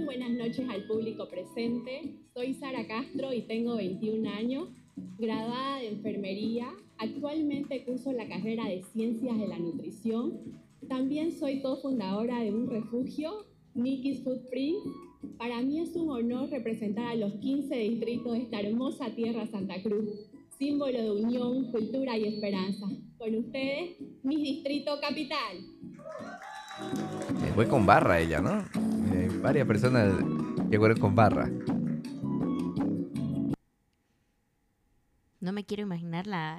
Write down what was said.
buenas noches al público presente. Soy Sara Castro y tengo 21 años, graduada de enfermería. Actualmente curso la carrera de Ciencias de la Nutrición. También soy cofundadora de un refugio, Nikki's Footprint. Para mí es un honor representar a los 15 distritos de esta hermosa tierra Santa Cruz, símbolo de unión, cultura y esperanza. Con ustedes, mi distrito capital. Fue con barra ella, ¿no? Varias personas que fueron con barra. No me quiero imaginar